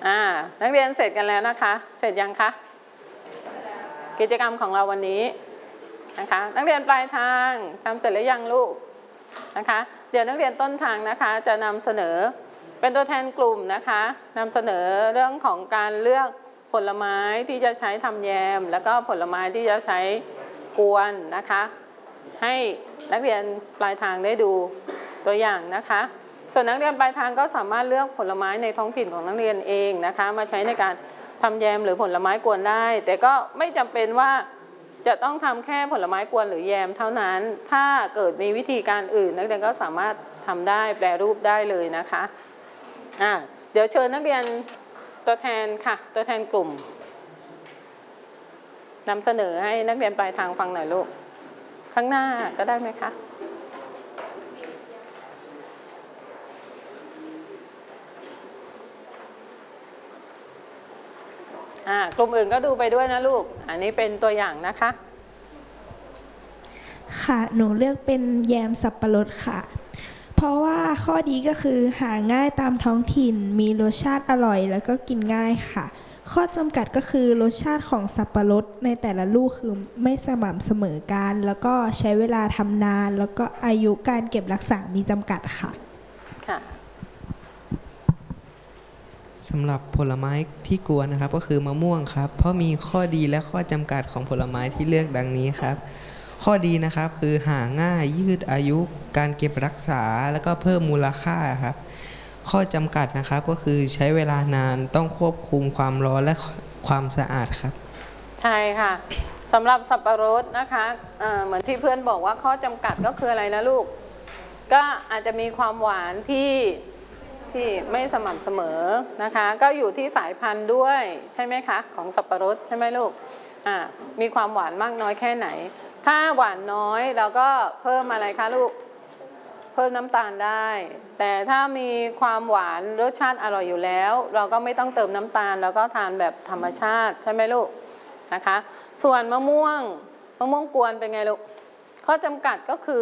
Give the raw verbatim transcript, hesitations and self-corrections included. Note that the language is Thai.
อ่านักเรียนเสร็จกันแล้วนะคะเสร็จยังคะกิจกรรมของเราวันนี้นะคะนักเรียนปลายทางทำเสร็จหรือยังลูกนะคะเดี๋ยวนักเรียนต้นทางนะคะจะนำเสนอเป็นตัวแทนกลุ่มนะคะนำเสนอเรื่องของการเลือกผลไม้ที่จะใช้ทำแยมแล้วก็ผลไม้ที่จะใช้กวนนะคะให้นักเรียนปลายทางได้ดูตัวอย่างนะคะส่วนนักเรียนปลายทางก็สามารถเลือกผลไม้ในท้องถิ่นของนักเรียนเองนะคะมาใช้ในการทำแยมหรือผลไม้กวนได้แต่ก็ไม่จำเป็นว่าจะต้องทำแค่ผลไม้กวนหรือแยมเท่านั้นถ้าเกิดมีวิธีการอื่นนักเรียนก็สามารถทำได้แปรรูปได้เลยนะคะอ่าเดี๋ยวเชิญนักเรียนตัวแทนค่ะตัวแทนกลุ่มนำเสนอให้นักเรียนปลายทางฟังหน่อยลูกข้างหน้าก็ได้ไหมคะอ่ากลุ่มอื่นก็ดูไปด้วยนะลูกอันนี้เป็นตัวอย่างนะคะค่ะหนูเลือกเป็นแยมสับปะรดค่ะเพราะว่าข้อดีก็คือหาง่ายตามท้องถิ่นมีรสชาติอร่อยแล้วก็กินง่ายค่ะข้อจำกัดก็คือรสชาติของสับปะรดในแต่ละลูกคือไม่สม่ำเสมอกันแล้วก็ใช้เวลาทำนานแล้วก็อายุการเก็บรักษามีจำกัดค่ะค่ะสำหรับผลไม้ที่กวนนะครับก็คือมะม่วงครับเพราะมีข้อดีและข้อจำกัดของผลไม้ที่เลือกดังนี้ครับข้อดีนะครับคือหาง่ายยืดอายุการเก็บรักษาแล้วก็เพิ่มมูลค่าครับข้อจำกัดนะครับก็คือใช้เวลานานต้องควบคุมความร้อนและความสะอาดครับใช่ค่ะสำหรับสับปะรดนะคะเหมือนที่เพื่อนบอกว่าข้อจำกัดก็คืออะไรนะลูกก็อาจจะมีความหวานที่ที่ไม่สม่ำเสมอนะคะก็อยู่ที่สายพันธุ์ด้วยใช่ไหมคะของสับปะรดใช่ไหมลูกอ่ามีความหวานมากน้อยแค่ไหนถ้าหวานน้อยเราก็เพิ่มอะไรคะลูกเพิ่มน้ำตาลได้แต่ถ้ามีความหวานรสชาติอร่อยอยู่แล้วเราก็ไม่ต้องเติมน้ำตาลแล้วก็ทานแบบธรรมชาติใช่ไหมลูกนะคะส่วนมะม่วงมะม่วงกวนเป็นไงลูกข้อจำกัดก็คือ